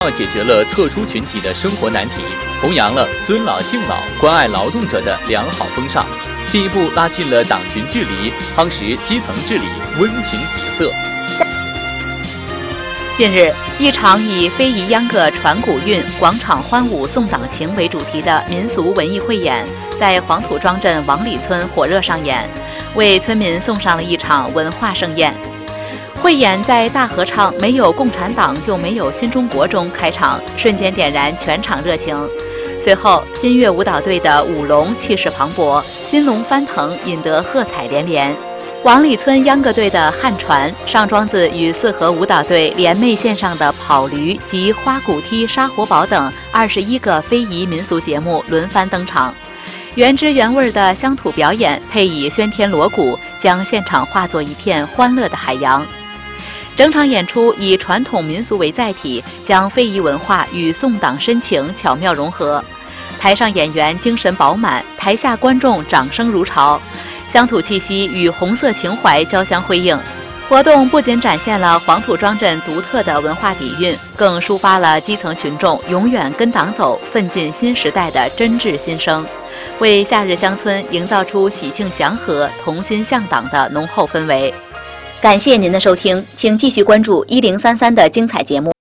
解决了特殊群体的生活难题，弘扬了尊老敬老、关爱劳动者的良好风尚，进一步拉近了党群距离，夯实基层治理温情底色。 近日，一场以非遗秧歌传古韵、广场欢舞颂党情为主题的民俗文艺汇演在黄土庄镇王里村火热上演，为村民送上了一场文化盛宴。汇演在大合唱"没有共产党就没有新中国"中开场，瞬间点燃全场热情。随后，新月舞蹈队的舞龙气势磅礴，金龙翻腾，引得喝彩连连。王里村秧歌队的汉传、上庄子与四合舞蹈队联袂献上的跑驴及花鼓踢、杀活宝等21个非遗民俗节目轮番登场，原汁原味的乡土表演配以喧天锣鼓，将现场化作一片欢乐的海洋。整场演出以传统民俗为载体，将非遗文化与颂党深情巧妙融合。台上演员精神饱满，台下观众掌声如潮，乡土气息与红色情怀交相辉映。活动不仅展现了黄土庄镇独特的文化底蕴，更抒发了基层群众永远跟党走、奋进新时代的真挚心声，为夏日乡村营造出喜庆祥和、同心向党的浓厚氛围。感谢您的收听，请继续关注1033的精彩节目。